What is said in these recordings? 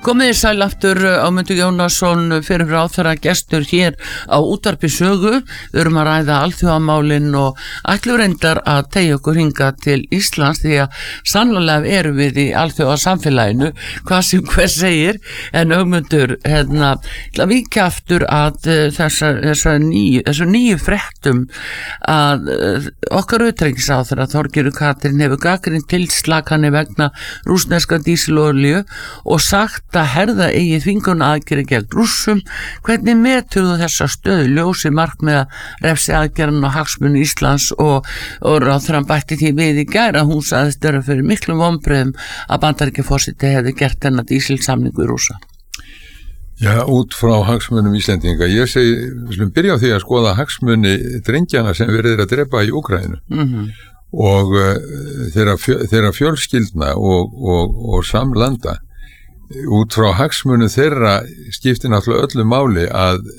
Komið þið sæl aftur, Ámundur Jónasson, fyrir ráðherra gestur hér á Útvarpi Sögu. Við erum að ræða alþjóðamálin og ætlum reyndar að teygja okkur hingað til Íslands því að sannlega erum við í alþjóðasamfélaginu, hvað sem hver segir. En Ámundur, víkja aftur að þessu nýju fréttum að okkar utanríkisráðherra Þorgerður Katrín hefur gagnrýnt tilslakanir vegna rússneska dísilolíu og sagt að herða eigi þvingunaraðgerðir gegn Rússum. Hvernig metur þú þessa stöðu ljósi markmiða refsiaðgerðanna og hagsmuni Íslands og ráðherrann bætti því við í gær að hún sagðist vera fyrir miklum vonbrigðum að Bandaríkjaforseti hefði gert þennan dísilsamning við Rússa? Já, út frá hagsmunum Íslendinga. Ég segi, við skulum byrja á því að skoða hagsmuni drengjana sem verið að drepa í Úkraínu. Og þeirra fjölskyldna og samlanda. Út frá hagsmunum þeirra skiptir náttúrulega öllu máli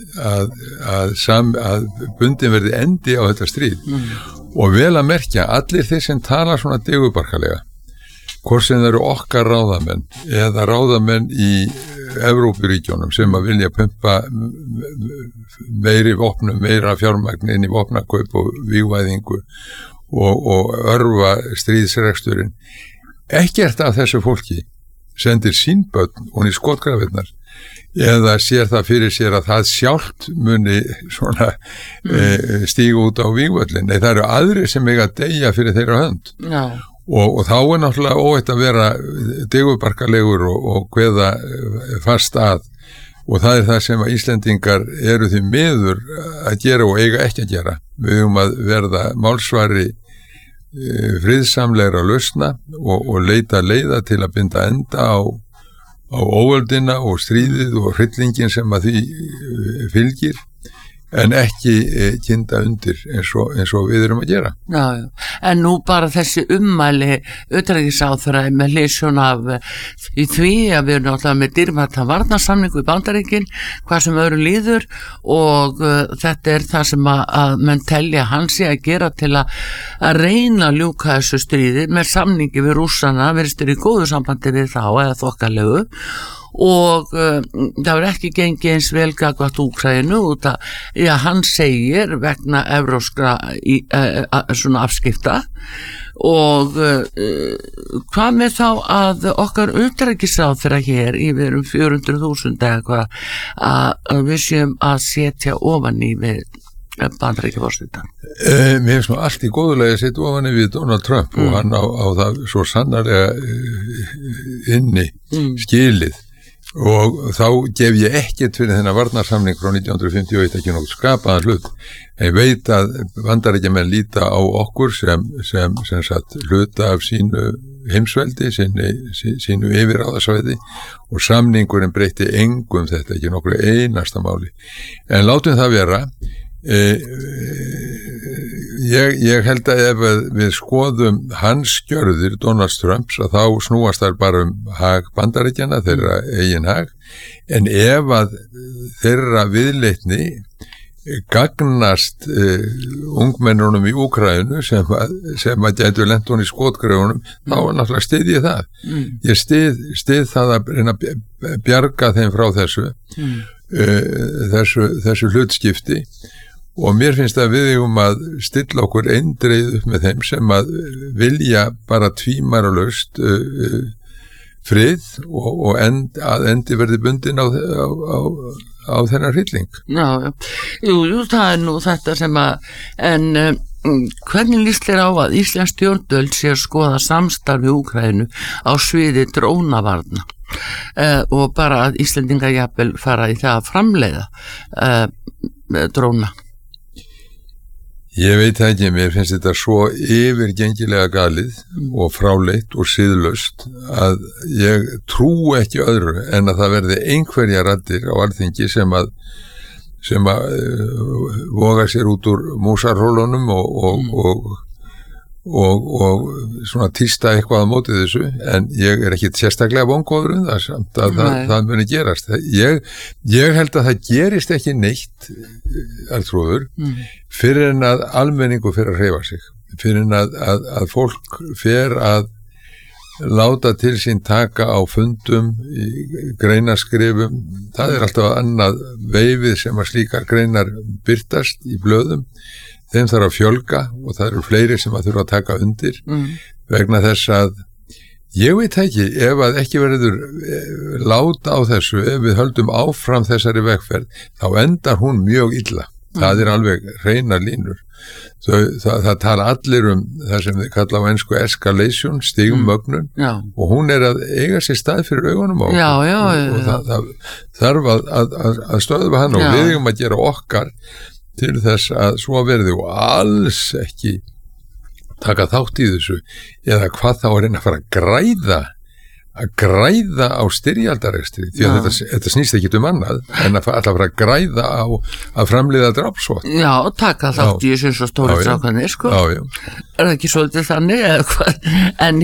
að bundin verði endi á þetta stríð. Og vel að merkja, allir þeir sem tala svona digubarkalega, hvort sem þeir eru okkar ráðamenn eða ráðamenn í Evrópuríkjónum sem að vilja pumpa meiri vopnum, meira fjármagn inn í vopnakaup og vígvæðingu og örva stríðsreksturinn. Ekkert af þessu fólki sendir sín börn og í skotgrafirnar eða sér það fyrir sér að það sjálft muni svona stíga út á vígvöllin. Nei, það eru aðrir sem eiga að deyja fyrir þeirra hönd. Og þá er náttúrulega óhætt að vera digubarkalegur og kveða fast að, og það er það sem að Íslendingar eru því miður að gera og eiga ekki að gera. Við höfum að verða málsvari friðsamlegra lausna og leita leiða til að binda enda á óöldina og stríðið og hryllingin sem að því fylgir, en ekki kynda undir eins og við erum að gera. Já. En nú bara þessi ummæli utanríkisráðherra með hliðsjón af í því að við erum náttúrulega með dýrmæta varnarsamning við Bandaríkin, hvað sem öðru líður, og þetta er það sem að menn telja hann sé að gera til að reyna að ljúka þessu stríði með samningi við Rússana, verðist í góðu sambandi við þá eða þokkalegu, og það var ekki gengið eins vel gagnvart Úkraínu út að hann segir vegna evrópskra svona afskipta. Og hvað með þá að okkar utanríkisráðherra hér yfir 400.000 eða hvað að við séum að setja ofan í við Bandaríkjaforseta? Mér finnst nú allt í góðulega að setja ofan í við Donald Trump og hann á það svo sannarlega inni skilið. Og þá gef ég ekkert fyrir þennan varnarsamning frá 1951 ekki nokkuð skapaðan hlut. Ég veit að Bandaríkjamenn líta á okkur sem sagt hluta af sínu heimsveldi, sínu yfirráðasvæði, og samningurinn breytti engum þetta, ekki nokkuð einasta máli. En látum það vera. Ég held að ef við skoðum hans gjörðir Donald Trumps að þá snúast þær bara hag Bandaríkjanna, þeirra eigin hag, en ef að þeirra viðleitni gagnast ungmennunum í Úkraínu sem að gætu lent hún í skotgröfunum, þá náttúrulega styð ég það. Ég styð það að reyna að bjarga þeim frá þessu hlutskipti. Og mér finnst að við eigum að stilla okkur eindreið upp með þeim sem að vilja bara tvímælalaust frið og að endi verði bundin á þennan hrylling. Já. Jú, það er nú þetta sem að, en hvernig líst þér á að Íslensk stjórnvöld sé að skoða samstarfi Úkraínu á sviði drónavarna og bara að Íslendingar jafnvel fara í það að framleiða dróna? Ég veit það ekki, mér finnst þetta svo yfirgengilega galið og fráleitt og siðlaust að ég trú ekki öðru en að það verði einhverja raddir á Alþingi sem að voga sér út úr músarhólunum og svona tísta eitthvað á móti þessu, en ég er ekki sérstaklega vongóður það samt að það muni gerast. Ég held að það gerist ekki neitt, Arnþrúður, fyrir en að almenningu fer að hreyfa sig, fyrir en að fólk fer að láta til sín taka á fundum, í greinaskrifum, það alltaf annað veifið sem að slíkar greinar birtast í blöðum, þeim þarf að fjölga og það eru fleiri sem að þurfa að taka undir vegna þess að ég veit ekki, ef að ekki verður láta á þessu, ef við höldum áfram þessari vegferð, þá endar hún mjög illa. Það alveg hreinar línur. Það tala allir það sem þið kalla á ensku escalation, stigmögnun og hún að eiga sér stað fyrir augunum á okkur og það þarf að stöðva hann og við eigum að gera okkar til þess að svo verði og alls ekki taka þátt í þessu eða hvað þá reyna að fara að græða á styrjaldarekstri því að þetta snýst ekki annað en að alltaf fara að græða á að framleiða drapsvopn. Já, og taka þátt í þessu svo stóri strákanir, sko. Já. Það ekki svolítið þannig eða hvað? En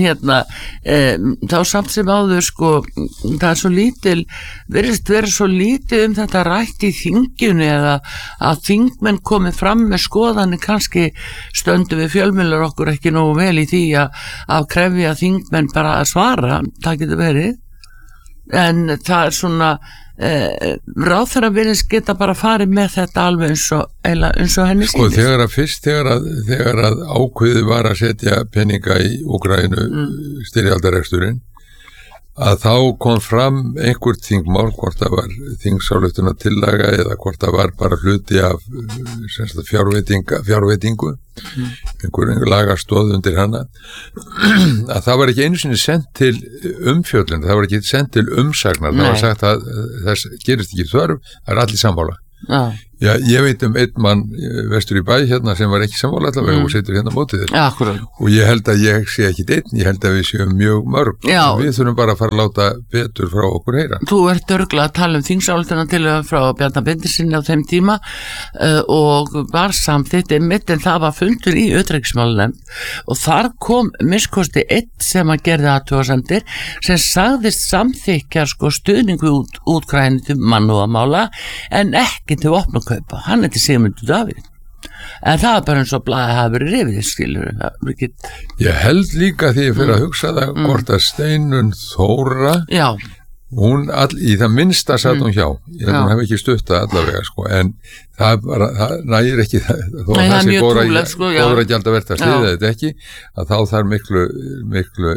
þá samt sem áður, sko, það svo lítil, virðist vera svo lítið þetta rætt í þinginu eða að þingmenn komið fram með skoðanir kannski stöndu við fjölmiðlar okkur ekki nógu vel í því að krefja þingmenn bara að svara, það getur verið, en það svona ráðherra virðist geta bara farið með þetta alveg eins og henni sýnist. Þegar að ákveðið var að setja peninga í Úkraínu styrjaldareksturinn, að þá kom fram einhver þingmál, hvort það var þingsályftunartillaga eða hvort það var bara hluti af fjárveitingu, einhver lagastoð undir hana, að það var ekki einu sinni sendt til umfjöllun, það var ekki sendt til umsagnar, það var sagt að þess gerist ekki þörf, það allir sammála. Já, ég veit einn mann vestur í bæ hérna sem var ekki sammála allavega og setur hérna mótið þér og ég held að ég sé ekki einn, ég held að við séum mjög mörg og við þurfum bara að fara að láta betur frá okkur heyra. Þú ert örugglega að tala þingsályftunartillögu frá Bjarna Benediktssyni á þeim tíma og var samþykkt einmitt en það var fundur í utanríkismálanefnd og þar kom minnskosti einn sem að gerði athugasemdir sem sagðist samþykkja stuðningu Úkraínu til mannúðarmála en ekki til vopnakaupa. Hann til Sigmundur Davíð en það bara eins og blaðið hafi verið rifið skilur ég held líka því ég fyrir að hugsa það hvort að Steinunn Þóra hún í það minnsta satt hún hjá ég held að hún hef ekki stuttað allavega sko, en það nægir ekki þó að það sé góðra gjald að verða að stiða þetta ekki að þá þarf miklu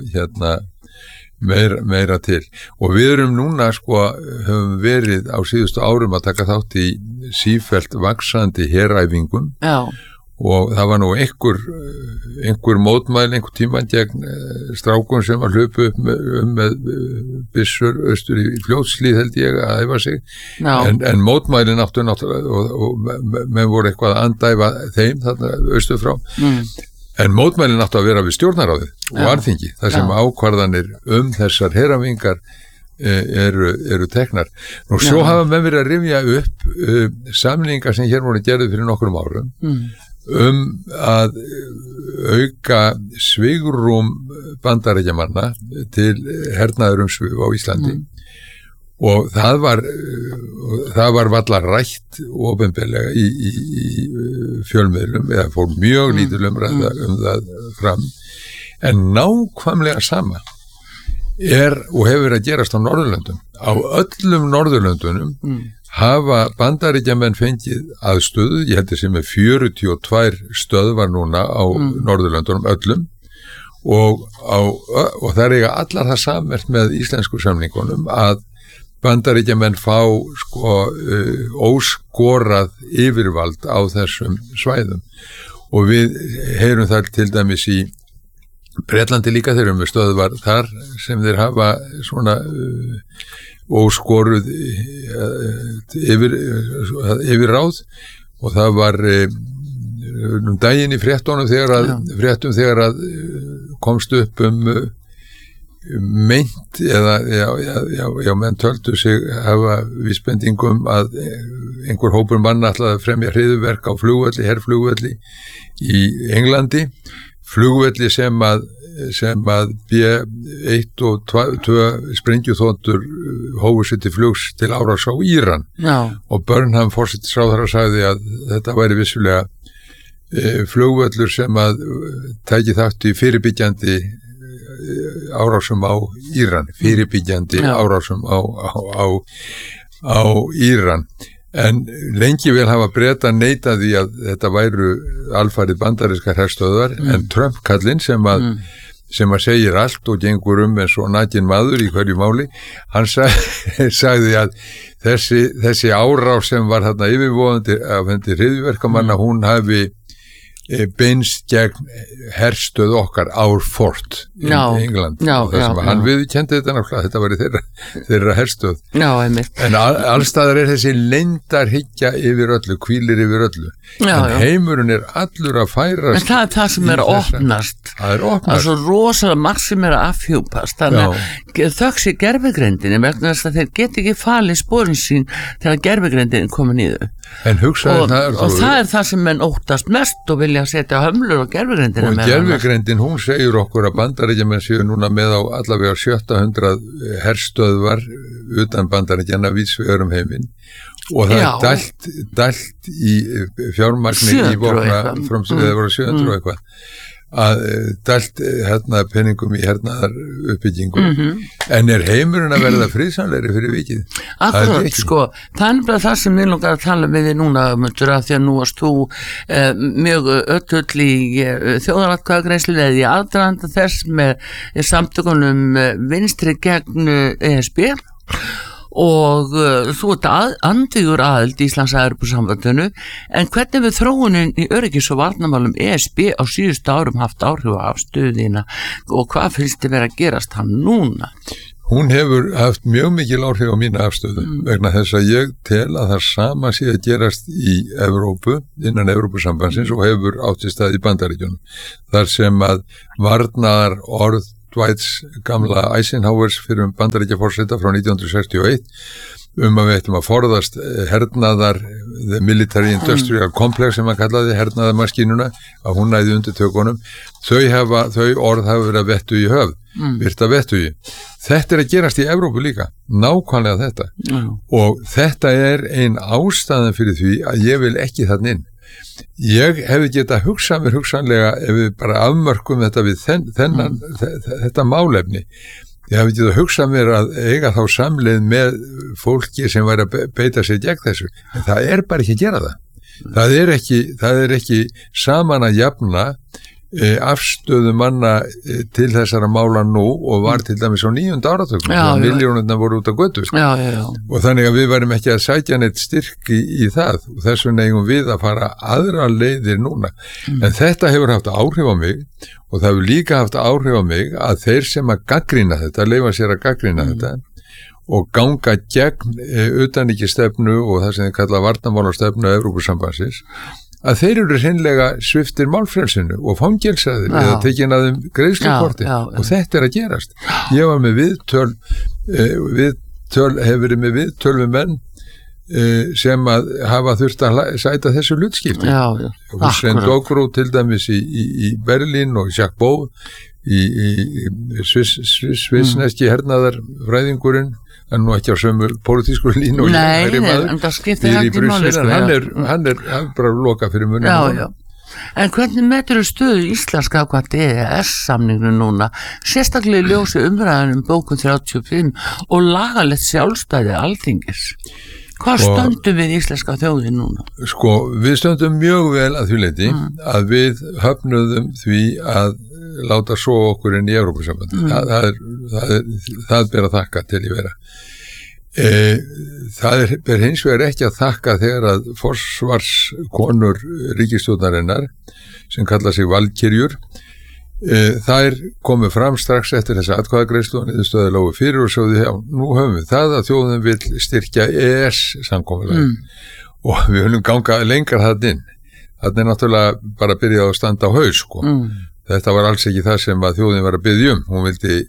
meira til og við erum núna sko höfum verið á síðustu árum að taka þátt í sífellt vaxandi heræfingum og það var nú einhver mótmæli einhver tíma gegn strákum sem var hlupu upp með byssur austur í Fljótshlíð held ég að æfa sig en mótmælin náttúrulega og menn voru eitthvað að andæfa þeim þarna austur frá en mótmælin áttu að vera við stjórnarráðið og Alþingi, þar sem ákvarðanir þessar heræfingar eru teknar. Nú svo hafa menn verið að rifja upp samningar sem hér voru gerðið fyrir nokkrum árum að auka svigrúm bandaríkjamanna til hernaðarumsvif á Íslandi og það var varla rætt opinberlega í fjölmiðlum eða fór mjög lítil umræða það fram en nákvæmlega sama og hefur verið að gerast á Norðurlöndum á öllum Norðurlöndunum hafa bandaríkjamenn fengið aðstöðu, ég held þessi með 42 stöðvar núna á Norðurlöndunum öllum og það eiga allar það sammerkt með íslensku samningunum að bandaríkjamenn fá óskorað yfirvald á þessum svæðum og við heyrum þar til dæmis í Bretlandi líka þeir með stöðvar þar sem þeir hafa svona óskoruð yfirráð og það var daginn í fréttum þegar að komst upp meint eða menn töldu sig hafa vísbendingum að einhver hópur manna ætlaði að fremja hryðjuverk á herflugvelli í Englandi flugvelli sem að B1 og 2 sprengjuþotur hófu sér til flugs til árás á Íran og Burnham forsætisráðherra sagði að þetta væri vissulega flugvöllur sem að tæki þátt í fyrirbyggjandi árásum á Íran, fyrirbyggjandi árásum á Íran. En lengi vel hafa Bretar neitað því að þetta væru alfarið bandarískar herstöðvar, en Trump-kallinn sem að segir allt og gengur eins og nakinn maður í hverju máli, hann sagði að þessi árás sem var þarna yfirvofandi af hendi hryðjuverkamanna, hún hafi beinst gegn herstöð okkar Our Fort í England, og það sem hann viðurkenndi þetta náttúrulega, þetta var þeirra herstöð. En allstaðar þessi leyndarhyggja yfir öllu, hvílir yfir öllu, en heimurinn allur að færast. En það er það sem er að opnast, það er svo rosalega margt sem er að afhjúpast, þannig að þöggs í gervigreindinni vegna þess að þeir get ekki falið sporin sín þegar gervigreindin komið niður. En hugsaði og það er það sem menn óttast mest og vilja setja hömlur á gervigreindina. Og gervigreindin, hún segir okkur að Bandaríkjamenn séu núna með á allavega 700 herstöðvar utan Bandaríkjanna víðsvegar heiminn, og það er dælt í fjármagni í vopna framsöðu, það voru 700 og eitthvað, að dælt penningum í hernaðar uppbyggingu, en er heimurinn að verða friðsamlegri fyrir vikið? Akkurat, sko, það er bara það sem við langar að tala við þig núna, Mundur, að því að nú varst þú mjög ötull í þjóðaratkvæðagreiðslu eða í aðdraganda þess með samtökunum vinstri gegn ESB, og þú ert andvígur aðild Íslands að Evrópusambandinu, en hvernig við þróunin í öryggis- og varnarmálum ESB á síðustu árum haft áhrif á afstöðina, og hvað finnst þið vera að gerast hann núna? Hún hefur haft mjög mikil áhrif á mína afstöðu, vegna þess að ég tel að það sama sé að gerast í Evrópu, innan Evrópusambandsins, og hefur áttist að í Bandaríkjunum, þar sem að varnaðar orð Dwights gamla Eisenhowers fyrir Bandaríkjaforseta frá 1961 að við ættum að forðast hernaðar, the military industrial complex sem að kallaði hernaðarmaskínuna, að hún næði undir tökunum, þau orð hafa verið að vettu í höfð, virta vettu í. Þetta er að gerast í Evrópu líka, nákvæmlega þetta, og þetta er ein ástæðan fyrir því að ég vil ekki þarna inn. Ég hefði getað hugsað mér hugsanlega, ef við bara afmörkum þetta við þetta málefni, ég hefði getað hugsað mér að eiga þá samleið með fólki sem væri að beita sig gegn þessu, en það er bara ekki að gera það. Það er ekki saman að jafna afstöðu manna til þessara mála nú og var til dæmis á 9. áratögnum þegar miljónirnar voru út á götu, og þannig að við varum ekki að sækja neitt styrk í það, og þess vegna eigum við að fara aðra leiðir núna, en þetta hefur haft áhrif á mig, og það hefur líka haft áhrif á mig að þeir sem að gagnrýna þetta, leyfa sér að gagnrýna þetta og ganga gegn utanríkisstefnu og það sem þeir kalla varnarmálastefnu Evrópusambandsins, að þeir eru hreinlega sviptir málfrelsinu og fangelsaðir eða tekin að þeim greiðslukorti, og þetta er að gerast. Ég var með hef verið með viðtöl við menn sem að hafa þurft að sæta þessu hlutskipti. Hussein Dogró til dæmis í Berlín og Jacques Beau í svissneski hernaðarfræðingurinn, en nú ekki á sömu pólitísku línu og en það skiptir ekki máli, hann er bara loka fyrir munum. En hvernig metur stöðu íslenska hvað EES-samninginu núna, sérstaklega í ljósi umræðanum bókun 35 og lagalegt sjálfstæði Alþingis? Hvað stöndum við íslenska þjóðin núna? Sko, við stöndum mjög vel að því leyti að við höfnuðum því að láta svo okkur inn í Evrópusambandi. Það ber að þakka til í vera. Það ber hins vegar ekki að þakka þegar að forsvarskonur ríkisstjórnarinnar sem kalla sig valkyrjur, þær komu fram strax eftir þessa atkvæðagreiðslu og niðurstöðu lágu fyrir og sögðu, já, nú höfum við það að þjóðin vill styrkja EES-samkomulagið og við höfum ganga lengar þarna inn. Þarna er náttúrulega bara byrjað að standa á haus, sko. Þetta var alls ekki það sem að þjóðin var að biðja hún vildi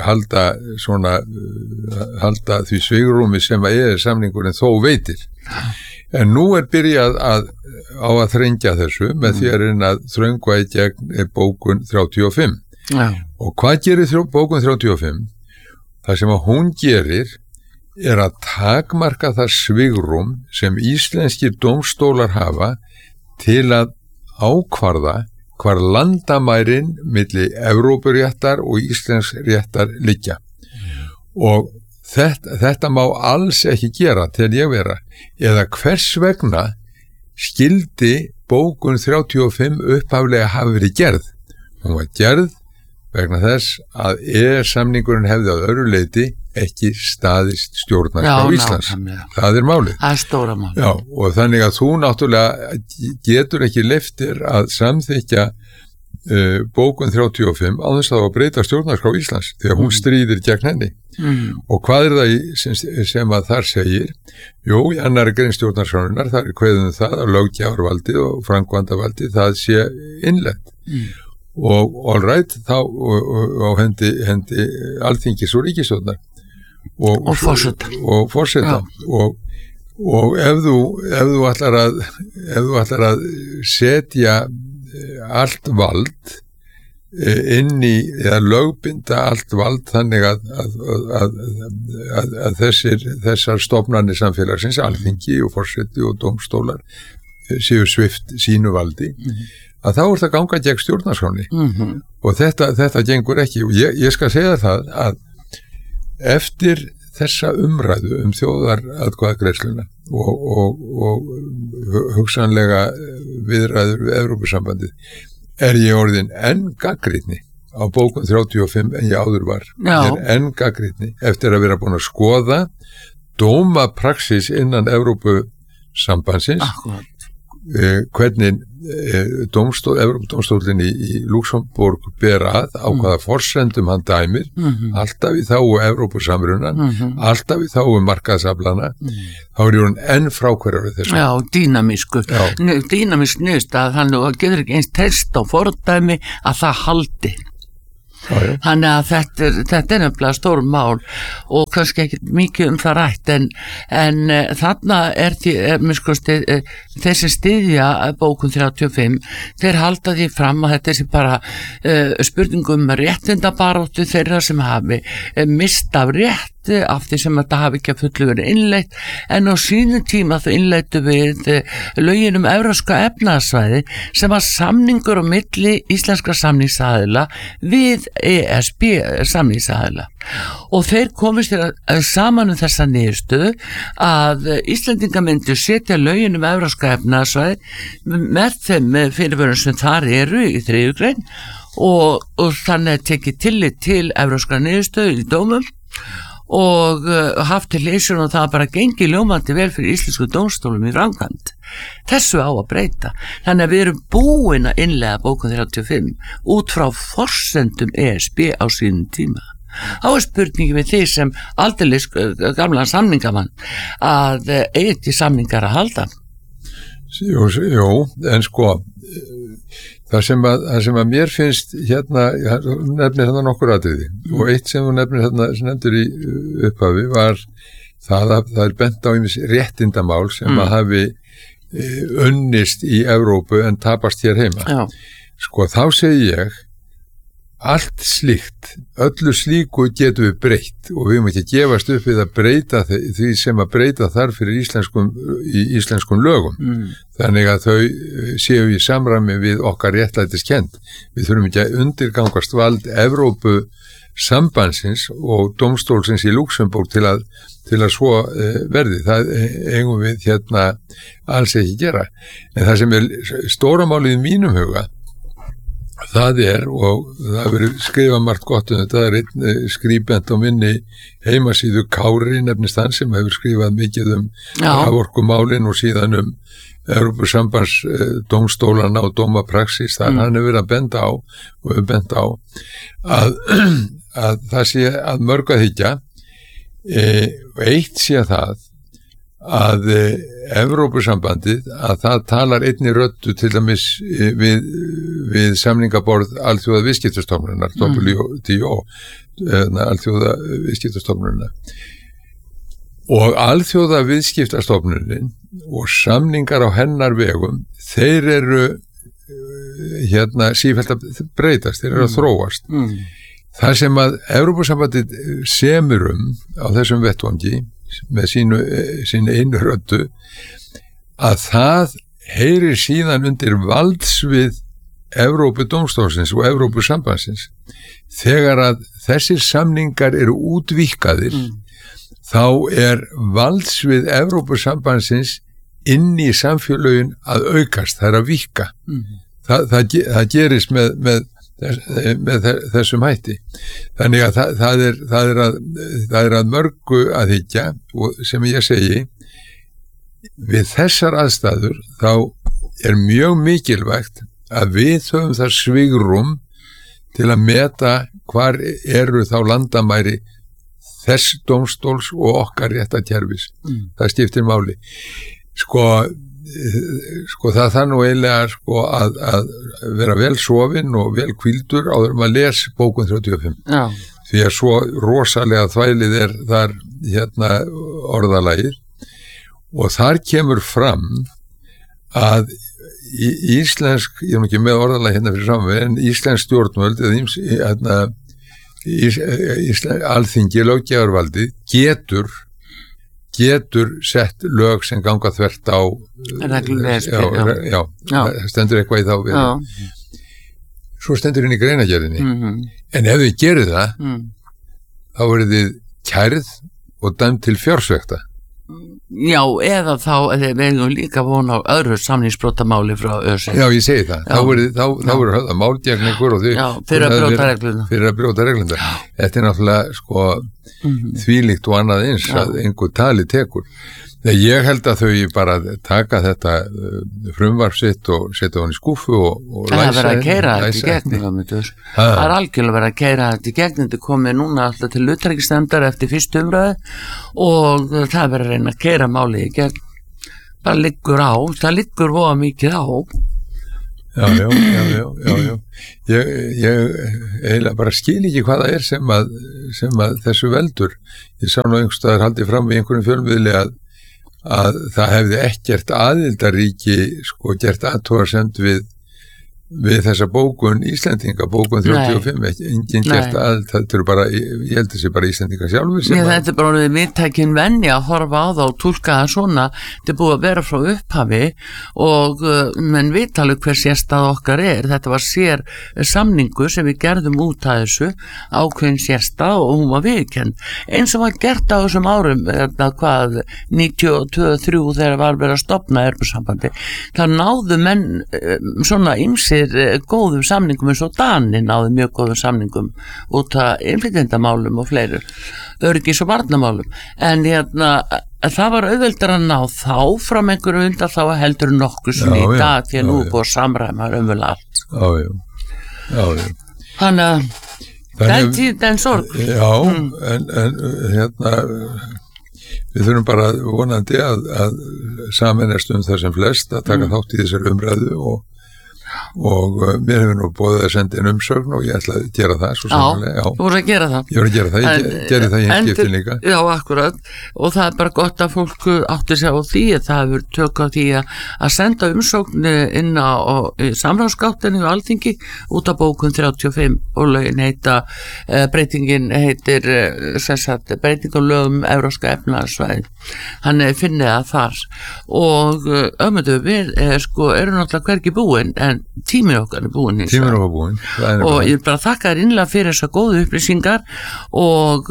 halda því svigrúmi sem að EES-samningurinn þó veitir. En nú er byrjað á að þrengja þessu með því að reyna að þröngva í gegn bókun 35. Og hvað gerir bókun 35? Það sem að hún gerir er að takmarka það svigrúm sem íslenskir dómstólar hafa til að ákvarða hvar landamærin milli Evrópuréttar og Íslensk réttar liggja. Og þetta má alls ekki gera til ég vera, eða hvers vegna skildi bókun 35 upphaflega hafi verið gerð. Hún var gerð vegna þess að EES-samningurinn hefði að öðru leyti ekki staðist stjórnarskrá Íslands. Það er málið. Það er stóra málið. Já, og þannig að þú náttúrulega getur ekki leyftir að samþykkja bókun 35 á þess að breyta stjórnarskrá Íslands því að hún stríðir gegn henni. Og hvað er það sem að þar segir? Jú, í annarri grein stjórnarskrárinnar þar er kveðið það að löggjafarvaldið og framkvæmdavaldið það sé innlent. Og all right, þá á hendi Alþingis og ríkisstjórnar og forseta og ef þú ætlar að setja allt vald inn í eða lögbinda allt vald þannig að þessar stofnanir samfélagsins, Alþingi og forseti og dómstólar séu svipt sínu valdi að þá er það ganga gegn stjórnarskránni og þetta gengur ekki og ég skal segja það að eftir þessa umræðu þjóðaratkvæðagreiðsluna og hugsanlega viðræður við Evrópusambandið er ég orðin enn gagnrýnni á bókun 35 en ég áður var. Ég er enn gagnrýnni eftir að vera búin að skoða dómapraksis innan Evrópusambandsins hvernig Evrópudómstólinn í Luxemburg ber að á hvaða forsendum hann dæmir alltaf í þágu Evrópusamrunan alltaf í þágu markaðsaflana þá er hún enn frákverðar þessu. Já, dýnamísk nýst að hann getur ekki eins test á fordæmi að það haldi. Þannig að þetta er nefnilega stór mál og kannski ekki mikið það rætt en þarna er þeir sem styðja bókun 35 þeir halda því fram að þetta er bara spurningum réttindabaráttu þeirra sem hafi mist af rétt af því sem þetta hafi ekki að fullu verið innleitt en á sínu tíma þau innleittu við lögin evrópska efnahagssvæði sem var samningur á milli íslenskra samningsaðila við ESB samningsaðila og þeir komist saman þessa niðurstöðu að Íslendingar myndu setja lögin evrópska efnahagssvæði með þeim fyrirvörum sem þar eru í 3. grein og þannig tekið tillit til evrópska niðurstöðu í dómum og haft til leysun og það bara gengi ljómandi vel fyrir íslensku dómstólum í framkvæmd. Þessu á að breyta. Þannig að við erum búin að innlega bókun 35 út frá forsendum ESB á sínum tíma. Þá er spurningi við því sem aldeilis gamla samningamann að eigi samningar að halda. Jú, en sko það sem að mér finnst hérna, nefnir hérna nokkur atriði og eitt sem þú nefnir hérna sem nefndir í upphafi var það að það er bent á ýmis réttindamál sem að hafi unnist í Evrópu en tapast hér heima. Já. Sko þá segi ég allt slíkt, öllu slíku getum við breytt og við höfum ekki að gefast upp við að breyta því sem að breyta þarf fyrir íslenskum lögum. Þannig að þau séu í samræmi við okkar réttlætiskennd. Við þurfum ekki að undirgangast vald Evrópu sambandsins og dómstólsins í Luxemburg til að svo verði. Það eigum við hérna alls ekki gera. En það sem er stóramálið í mínum huga það er, og það verið skrifað margt gott þetta, er einn skribent á minni heimasíðu Kári nefnist hann sem hefur skrifað mikið raforkumálin og síðan Evrópusambands dómstólana og dómapraksis þar hann hefur verið að benda á að það sé að mörg að hyggja eitt sé það að Evrópusambandið að það talar einni röddu til dæmis við samningaborð alþjóða viðskiptastofnunar WTO alþjóða viðskiptastofnunar og alþjóða viðskiptastofnunin og samningar á hennar vegum þeir eru hérna sífellt að breytast, þeir eru að þróast það sem að Evrópusambandið semur á þessum vettvangi með sínu einu röddu að það heyrir síðan undir valdsvið Evrópudómstólsins og Evrópusambandsins. Þegar að þessir samningar eru útvíkkaðir, þá valdsvið Evrópusambandsins inn í samfélögin að aukast, það að víkka. Það gerist með þessum hætti. Þannig að það er að mörgu að hyggja, og sem ég segi, við þessar aðstæður þá er mjög mikilvægt að við höfum það svigrúm til að meta hvar eru þá landamæri þess dómstóls og okkar réttarkerfis. Það skiptir máli. Sko það þarf nú eiginlega að vera vel sofinn og vel hvíldur áður maður les bókun 35. Já. Því að svo rosalega þvælið er þar orðalagið, og þar kemur fram að íslensk, ég er nú ekki með orðalag hérna fyrir saman, en íslensk stjórnvöld eða alþingi, löggjafarvaldi getur sett lög sem ganga þvert á stendur eitthvað í þá við. Svo stendur inn í greinagerðinni. En ef þið gerir það, þá verið þið kærð og dæmd til fjársvekta. Já, eða þá við eigum líka vona á öðru samningsbrotamáli frá ÖSE. Já, ég segi það. Þá verður höfða mál gegn einhver og fyrir að brjóta reglundar. Þetta er náttúrulega þvílíkt og annað eins að einhver tali tekur. Þegar ég held að þau bara taka þetta frumvarp sitt og setja hann í skúffu og læsa. Það er verið að keyra þetta í gegn. Það er algjörlega verið að keyra þetta í gegn. Þetta komið núna alltaf til utanríkisnefndar eftir fyrstu umræðu og það er verið að reyna að keyra málið í gegn. Það liggur voða mikið á. Já. Ég eiginlega bara skil ekki hvað það er sem að þessu veldur. Ég sá nú einhverstaðar haldið fram í einhverjum fjölmiðli að það hefði ekkert aðildarríki gert athugasemd við þessa bókun Íslendinga, bókun 35, enginn gert aðild, þetta eru bara, ég held þessi bara Íslendinga sjálfur sem þetta er bara viðtækin venja að horfa á það og túlka það svona. Þetta er búið að vera frá upphafi og menn veit alveg hver sérstað okkar er. Þetta var sér samningu sem við gerðum út af þessu, ákveðin sérstað, og hún var viðurkennd eins og var gert á þessum árum 92-3 þegar var verið að stofna Evrópusambandi. Það náðu menn svona ýmsir góðum samningum, eins og Danir náðu mjög góðum samningum út af innflytjendamálum og fleiru öryggis- og varnarmálum, en það var auðveldar að ná þá frá einhverju undan þá heldur nokkuð sem í dag því að nú búið að samræma umvel allt. Já. Þannig að den tíð, den sorg. Já, en við þurfum bara vonandi að sameinast það sem flest að taka þátt í þessari umræðu og mér hefur nú búið að senda inn umsögn og ég ætla að gera það svo sannlega. Þú voru að gera það. Ég voru að gera það, ég gerði það í einskiptin líka. Já, akkurat, og það er bara gott að fólk átti sig á því að það hefur tök á því að senda umsögn inn á samráðsgáttinni og alþingi út af bókun 35 og lögin breytingin heitir breyting á lögum Evrópska efnahagssvæði. Hann finnið það þar og við erum náttúrulega hvergi búin, en tíminn okkar er búin og ég bara þakka þér innlega fyrir þessar góðu upplýsingar og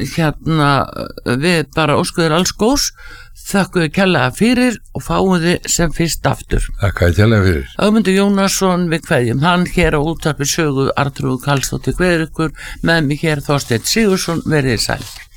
við bara óskuður alls góðs, þakkuðu kærlega fyrir og fáum þið sem fyrst aftur. Þakkaði kærlega fyrir. Ögmundur Jónasson við kveðjum, hann hér á Útvarpi Sögu, Arnþrúður Karlsdóttir kveður ykkur, með mig hér Þorsteinn Sigurðsson, verið sæl.